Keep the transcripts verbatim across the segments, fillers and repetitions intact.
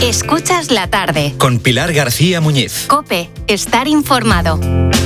Escuchas la tarde. Con Pilar García Muñiz. COPE. Estar informado.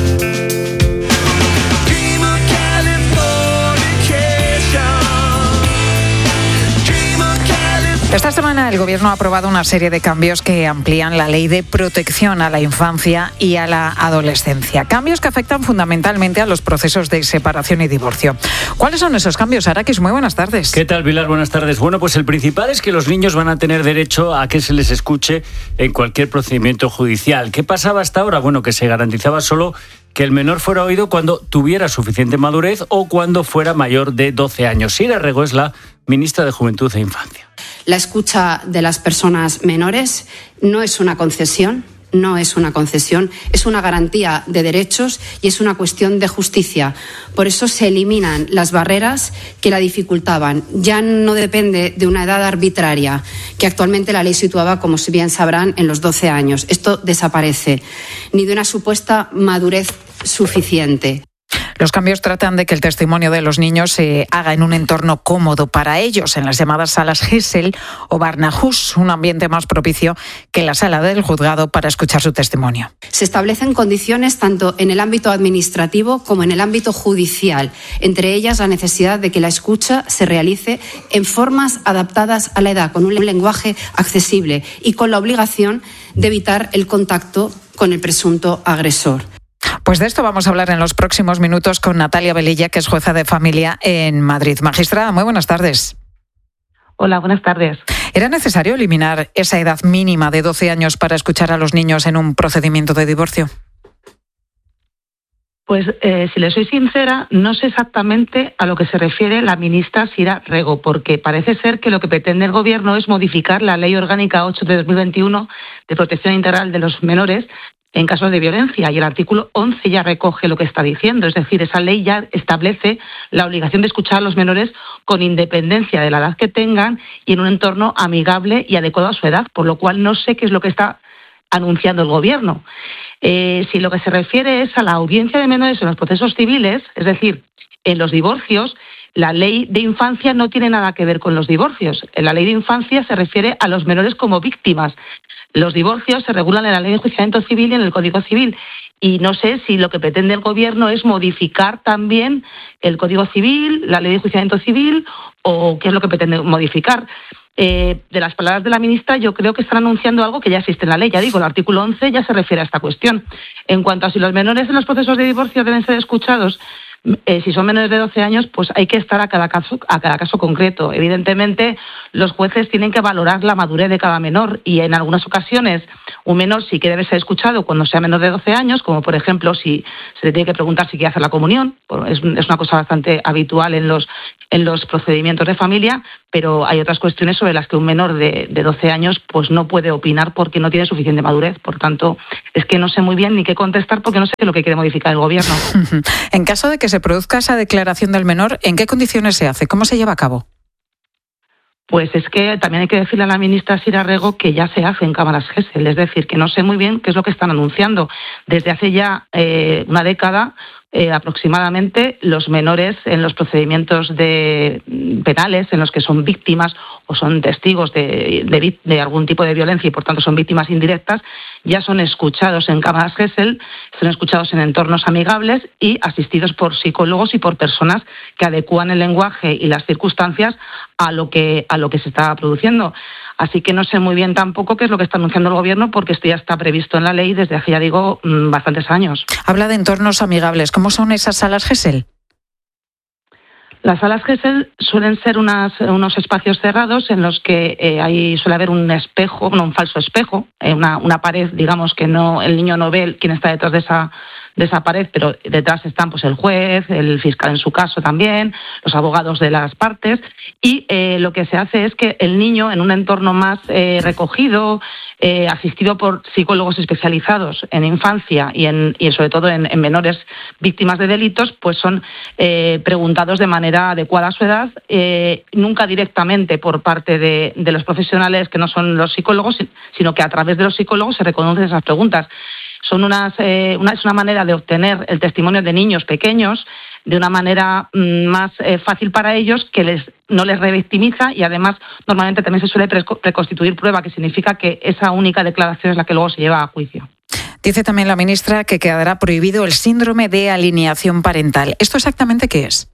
Esta semana el Gobierno ha aprobado una serie de cambios que amplían la ley de protección a la infancia y a la adolescencia. Cambios que afectan fundamentalmente a los procesos de separación y divorcio. ¿Cuáles son esos cambios, Arakis? Muy buenas tardes. ¿Qué tal, Pilar? Buenas tardes. Bueno, pues el principal es que los niños van a tener derecho a que se les escuche en cualquier procedimiento judicial. ¿Qué pasaba hasta ahora? Bueno, que se garantizaba solo que el menor fuera oído cuando tuviera suficiente madurez o cuando fuera mayor de doce años. Sira Rego es la ministra de Juventud e Infancia. La escucha de las personas menores no es una concesión, no es una concesión, es una garantía de derechos y es una cuestión de justicia. Por eso se eliminan las barreras que la dificultaban. Ya no depende de una edad arbitraria, que actualmente la ley situaba, como bien sabrán, en los doce años. Esto desaparece, ni de una supuesta madurez suficiente. Los cambios tratan de que el testimonio de los niños se haga en un entorno cómodo para ellos, en las llamadas salas Gesell o Barnahus, un ambiente más propicio que la sala del juzgado para escuchar su testimonio. Se establecen condiciones tanto en el ámbito administrativo como en el ámbito judicial, entre ellas la necesidad de que la escucha se realice en formas adaptadas a la edad, con un lenguaje accesible y con la obligación de evitar el contacto con el presunto agresor. Pues de esto vamos a hablar en los próximos minutos con Natalia Velilla, que es jueza de familia en Madrid. Magistrada, muy buenas tardes. Hola, buenas tardes. ¿Era necesario eliminar esa edad mínima de doce años para escuchar a los niños en un procedimiento de divorcio? Pues eh, si le soy sincera, no sé exactamente a lo que se refiere la ministra Sira Rego, porque parece ser que lo que pretende el Gobierno es modificar la Ley Orgánica ocho de dos mil veintiuno de protección integral de los menores en casos de violencia, y el artículo once ya recoge lo que está diciendo, es decir, esa ley ya establece la obligación de escuchar a los menores con independencia de la edad que tengan y en un entorno amigable y adecuado a su edad, por lo cual no sé qué es lo que está anunciando el Gobierno. Eh, si lo que se refiere es a la audiencia de menores en los procesos civiles, es decir, en los divorcios, la ley de infancia no tiene nada que ver con los divorcios. La ley de infancia se refiere a los menores como víctimas. Los divorcios se regulan en la ley de enjuiciamiento civil y en el Código Civil. Y no sé si lo que pretende el Gobierno es modificar también el Código Civil, la ley de enjuiciamiento civil, o qué es lo que pretende modificar. Eh, de las palabras de la ministra, yo creo que están anunciando algo que ya existe en la ley. Ya digo, el artículo once ya se refiere a esta cuestión. En cuanto a si los menores en los procesos de divorcio deben ser escuchados, Eh, si son menores de doce años, pues hay que estar a cada caso, a cada caso concreto. Evidentemente, los jueces tienen que valorar la madurez de cada menor y en algunas ocasiones un menor sí que debe ser escuchado cuando sea menor de doce años, como por ejemplo si se le tiene que preguntar si quiere hacer la comunión. Es, es una cosa bastante habitual en los, en los procedimientos de familia, pero hay otras cuestiones sobre las que un menor de, de doce años pues no puede opinar porque no tiene suficiente madurez. Por tanto, es que no sé muy bien ni qué contestar porque no sé qué es lo que quiere modificar el Gobierno. En caso de que se produzca esa declaración del menor, ¿en qué condiciones se hace? ¿Cómo se lleva a cabo? Pues es que también hay que decirle a la ministra Sira Rego que ya se hace en cámaras Gesell, es decir, que no sé muy bien qué es lo que están anunciando. Desde hace ya eh, una década eh, aproximadamente, los menores en los procedimientos de penales en los que son víctimas o son testigos de, de, de algún tipo de violencia y por tanto son víctimas indirectas, ya son escuchados en cámaras Gesell, son escuchados en entornos amigables y asistidos por psicólogos y por personas que adecúan el lenguaje y las circunstancias a lo que a lo que se está produciendo. Así que no sé muy bien tampoco qué es lo que está anunciando el Gobierno, porque esto ya está previsto en la ley desde hace, ya digo, bastantes años. Habla de entornos amigables. ¿Cómo son esas salas Gesell? Las salas Gesell suelen ser unas, unos espacios cerrados en los que eh, ahí suele haber un espejo, no, un falso espejo, eh, una, una pared, digamos, que no el niño no ve quién está detrás de esa de esa pared, pero detrás están pues el juez, el fiscal en su caso también, los abogados de las partes, y eh, lo que se hace es que el niño en un entorno más eh, recogido, eh, asistido por psicólogos especializados en infancia y, en, y sobre todo en, en menores víctimas de delitos, pues son eh, preguntados de manera adecuada a su edad, eh, nunca directamente por parte de, de los profesionales que no son los psicólogos, sino que a través de los psicólogos se reconocen esas preguntas. Son unas, eh, una, es una manera de obtener el testimonio de niños pequeños de una manera mmm, más eh, fácil para ellos, que les no les revictimiza y además normalmente también se suele reconstituir prueba, que significa que esa única declaración es la que luego se lleva a juicio. Dice también la ministra que quedará prohibido el síndrome de alienación parental. ¿Esto exactamente qué es?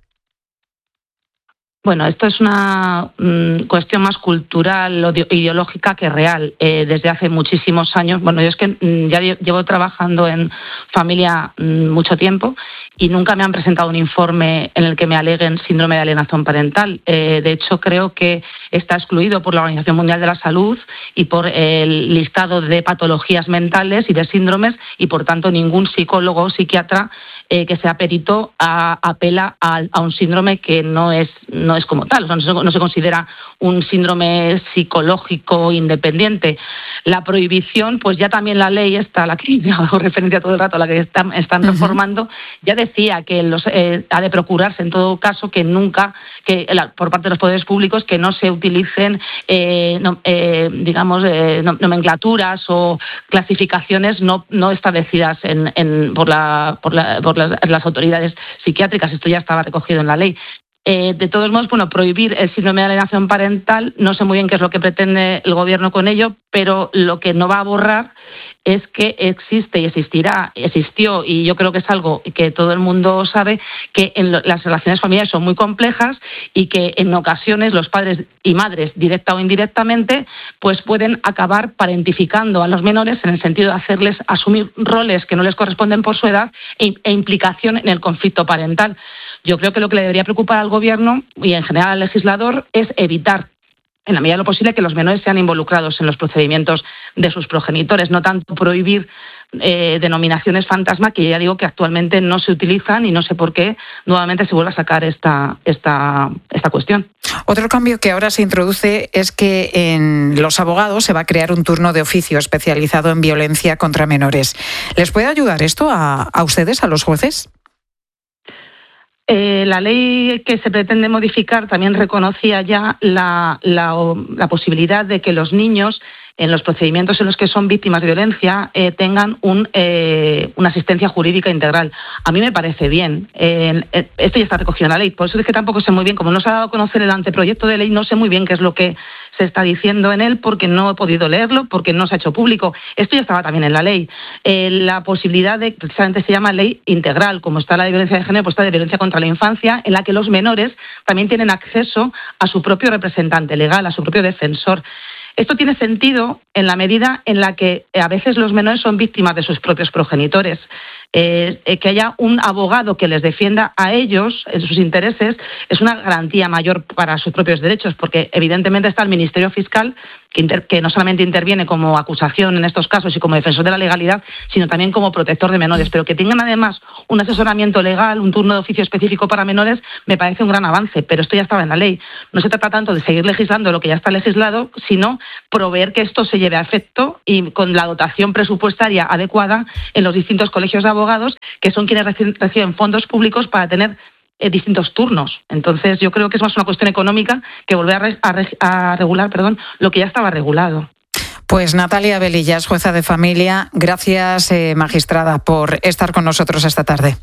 Bueno, esto es una mmm, cuestión más cultural o ideológica que real. Eh, desde hace muchísimos años, bueno, yo es que mmm, ya llevo trabajando en familia mmm, mucho tiempo y nunca me han presentado un informe en el que me aleguen síndrome de alienación parental. Eh, de hecho, creo que está excluido por la Organización Mundial de la Salud y por el listado de patologías mentales y de síndromes y, por tanto, ningún psicólogo o psiquiatra eh, que sea perito a, apela a, a un síndrome que no es no es como tal, o sea, no, se, no se considera un síndrome psicológico independiente. La prohibición, pues ya también la ley esta, a la que hago referencia todo el rato, a la que están, están reformando, uh-huh. ya decía que los, eh, ha de procurarse en todo caso que nunca, que la, por parte de los poderes públicos, que no se utilicen, eh, no, eh, digamos, eh, nomenclaturas o clasificaciones no, no establecidas en, en, por, la, por, la, por las, las autoridades psiquiátricas. Esto ya estaba recogido en la ley. Eh, de todos modos, bueno, prohibir el síndrome de alienación parental, no sé muy bien qué es lo que pretende el Gobierno con ello, pero lo que no va a borrar es que existe y existirá, existió, y yo creo que es algo que todo el mundo sabe, que en lo, las relaciones familiares son muy complejas y que en ocasiones los padres y madres, directa o indirectamente, pues pueden acabar parentificando a los menores en el sentido de hacerles asumir roles que no les corresponden por su edad e, e implicación en el conflicto parental. Yo creo que lo que le debería preocupar al Gobierno y en general al legislador es evitar, en la medida de lo posible, que los menores sean involucrados en los procedimientos de sus progenitores, no tanto prohibir eh, denominaciones fantasma que ya digo que actualmente no se utilizan y no sé por qué nuevamente se vuelve a sacar esta, esta, esta cuestión. Otro cambio que ahora se introduce es que en los abogados se va a crear un turno de oficio especializado en violencia contra menores. ¿Les puede ayudar esto a, a ustedes, a los jueces? Eh, la ley que se pretende modificar también reconocía ya la, la, la posibilidad de que los niños, en los procedimientos en los que son víctimas de violencia, eh, tengan un, eh, una asistencia jurídica integral. A mí me parece bien. Eh, esto ya está recogido en la ley. Por eso es que tampoco sé muy bien, como no se ha dado a conocer el anteproyecto de ley, no sé muy bien qué es lo que se está diciendo en él, porque no he podido leerlo, porque no se ha hecho público. Esto ya estaba también en la ley. Eh, la posibilidad de, precisamente se llama ley integral, como está la de violencia de género, pues está de violencia contra la infancia, en la que los menores también tienen acceso a su propio representante legal, a su propio defensor. Esto tiene sentido en la medida en la que a veces los menores son víctimas de sus propios progenitores. Eh, eh, que haya un abogado que les defienda a ellos en sus intereses es una garantía mayor para sus propios derechos, porque evidentemente está el Ministerio Fiscal, que, inter, que no solamente interviene como acusación en estos casos y como defensor de la legalidad, sino también como protector de menores. Pero que tengan además un asesoramiento legal, un turno de oficio específico para menores, me parece un gran avance, pero esto ya estaba en la ley. No se trata tanto de seguir legislando lo que ya está legislado, sino proveer que esto se lleve a efecto y con la dotación presupuestaria adecuada en los distintos colegios de abogados, que son quienes reciben fondos públicos para tener eh, distintos turnos. Entonces yo creo que es más una cuestión económica que volver a, re, a, re, a regular perdón, lo que ya estaba regulado. Pues Natalia Velillas, jueza de familia, gracias eh, magistrada por estar con nosotros esta tarde.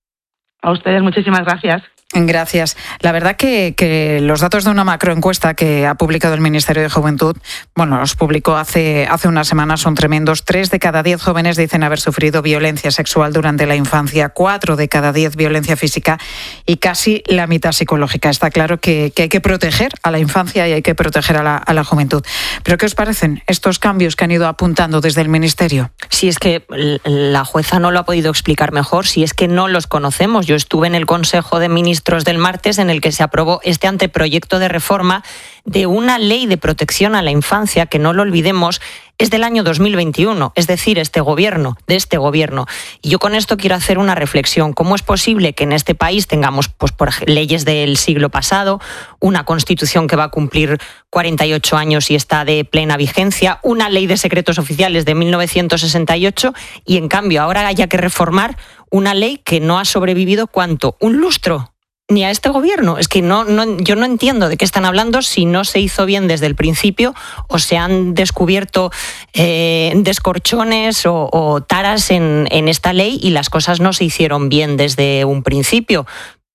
A ustedes muchísimas gracias. Gracias. La verdad que, que los datos de una macroencuesta que ha publicado el Ministerio de Juventud, bueno, los publicó hace, hace unas semanas, son tremendos. Tres de cada diez jóvenes dicen haber sufrido violencia sexual durante la infancia, cuatro de cada diez violencia física y casi la mitad psicológica. Está claro que, que hay que proteger a la infancia y hay que proteger a la, a la juventud. ¿Pero qué os parecen estos cambios que han ido apuntando desde el Ministerio? Si es que la jueza no lo ha podido explicar mejor, si es que no los conocemos. Yo estuve en el Consejo de Ministros del martes en el que se aprobó este anteproyecto de reforma de una ley de protección a la infancia que, no lo olvidemos, es del año dos mil veintiuno, es decir, este gobierno, de este gobierno. Y yo con esto quiero hacer una reflexión. ¿Cómo es posible que en este país tengamos, pues, por ejemplo, leyes del siglo pasado, una Constitución que va a cumplir cuarenta y ocho años y está de plena vigencia, una ley de secretos oficiales de mil novecientos sesenta y ocho y, en cambio, ahora haya que reformar una ley que no ha sobrevivido, ¿cuánto? ¿Un lustro? Ni a este gobierno. Es que no, no, yo no entiendo de qué están hablando, si no se hizo bien desde el principio o se han descubierto eh, descorchones o, o taras en, en esta ley y las cosas no se hicieron bien desde un principio.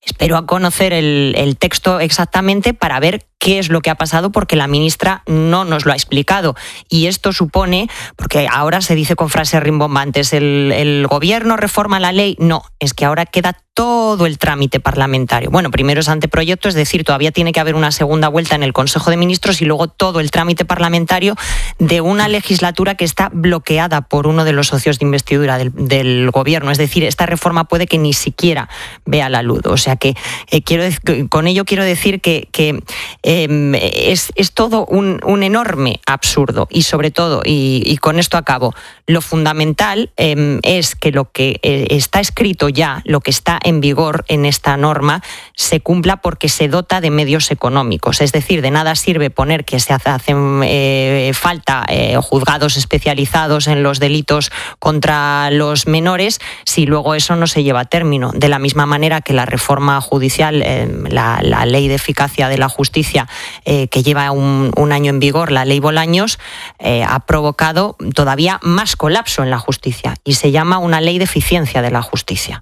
Espero a conocer el, el texto exactamente para ver qué es lo que ha pasado, porque la ministra no nos lo ha explicado. Y esto supone, porque ahora se dice con frases rimbombantes, el, el gobierno reforma la ley. No, es que ahora queda todo el trámite parlamentario. Bueno, primero es anteproyecto, es decir, todavía tiene que haber una segunda vuelta en el Consejo de Ministros y luego todo el trámite parlamentario de una legislatura que está bloqueada por uno de los socios de investidura del, del gobierno. Es decir, esta reforma puede que ni siquiera vea la luz. O sea que eh, quiero con ello quiero decir que, que eh, es, es todo un, un enorme absurdo. Y sobre todo, y, y con esto acabo, lo fundamental eh, es que lo que eh, está escrito ya, lo que está en vigor en esta norma, se cumpla porque se dota de medios económicos. Es decir, de nada sirve poner que se hacen eh, falta eh, juzgados especializados en los delitos contra los menores si luego eso no se lleva a término. De la misma manera que la reforma judicial, eh, la, la ley de eficacia de la justicia, eh, que lleva un, un año en vigor, la ley Bolaños, eh, ha provocado todavía más colapso en la justicia y se llama una ley de eficiencia de la justicia.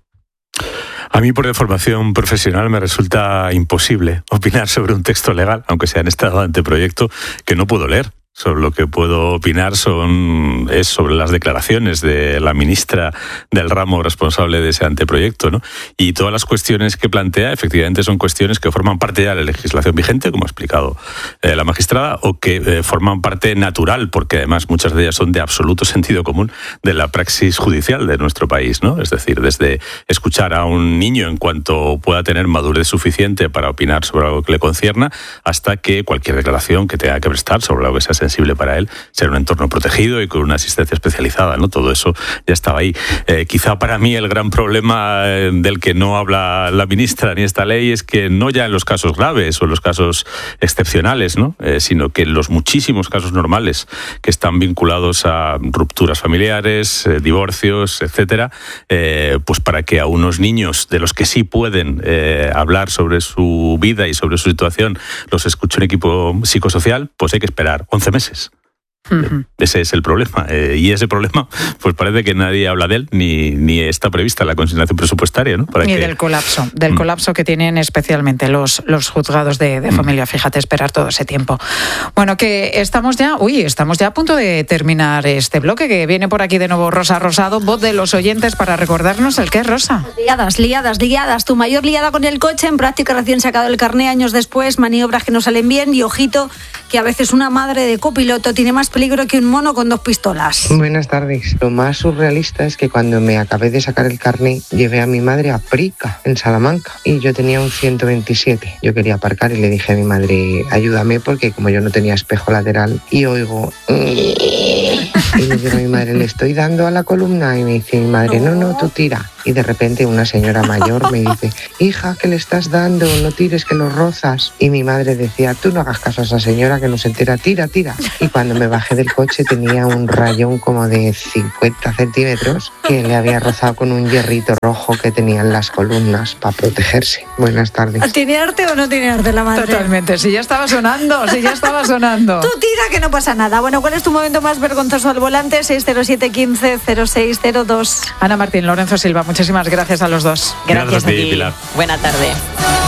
A mí, por deformación profesional, me resulta imposible opinar sobre un texto legal, aunque sea en estado de anteproyecto, que no puedo leer. Sobre lo que puedo opinar son es sobre las declaraciones de la ministra del ramo responsable de ese anteproyecto, ¿no? Y todas las cuestiones que plantea, efectivamente, son cuestiones que forman parte ya de la legislación vigente, como ha explicado eh, la magistrada, o que eh, forman parte natural, porque además muchas de ellas son de absoluto sentido común de la praxis judicial de nuestro país, ¿no? Es decir, desde escuchar a un niño en cuanto pueda tener madurez suficiente para opinar sobre algo que le concierna, hasta que cualquier declaración que tenga que prestar sobre algo que sea sensible para él, ser un entorno protegido y con una asistencia especializada, ¿no? Todo eso ya estaba ahí. Eh, quizá para mí el gran problema eh, del que no habla la ministra ni esta ley es que no ya en los casos graves o en los casos excepcionales, ¿no? Eh, sino que en los muchísimos casos normales que están vinculados a rupturas familiares, eh, divorcios, etcétera, eh, pues para que a unos niños de los que sí pueden eh, hablar sobre su vida y sobre su situación los escuche un equipo psicosocial, pues hay que esperar once meses. Uh-huh. Ese es el problema. Eh, y ese problema, pues parece que nadie habla de él, ni, ni está prevista la consignación presupuestaria, ¿no? Para y que... del colapso, del mm. colapso que tienen especialmente los, los juzgados de, de familia. Mm. Fíjate, esperar todo ese tiempo. Bueno, que estamos ya, uy, estamos ya a punto de terminar este bloque, que viene por aquí de nuevo Rosa Rosado, voz de los oyentes, para recordarnos el qué es, Rosa. Liadas, liadas, liadas. Tu mayor liada con el coche, en práctica recién sacado el carné años después, maniobras que no salen bien y ojito que a veces una madre de copiloto tiene más peligro que un mono con dos pistolas. Buenas tardes. Lo más surrealista es que cuando me acabé de sacar el carné, llevé a mi madre a Prica, en Salamanca, y yo tenía un ciento veintisiete. Yo quería aparcar y le dije a mi madre, ayúdame, porque como yo no tenía espejo lateral, y oigo... Y le digo a mi madre, le estoy dando a la columna, y me dice mi madre, no, no, tú tira. Y de repente una señora mayor me dice, hija, ¿qué le estás dando? No tires, que lo rozas. Y mi madre decía, tú no hagas caso a esa señora que no se entera, tira, tira. Y cuando me bajé del coche tenía un rayón como de cincuenta centímetros que le había rozado con un hierrito rojo que tenía en las columnas para protegerse. Buenas tardes. ¿Tiene arte o no tiene arte la madre? Totalmente, si ya estaba sonando, si ya estaba sonando. Tú tira, que no pasa nada. Bueno, ¿cuál es tu momento más vergonzoso al volante? seis cero siete, quince, cero seis cero dos. Ana Martín, Lorenzo Silva, muchísimas gracias a los dos. Gracias, gracias a ti, Pilar. Buena tarde.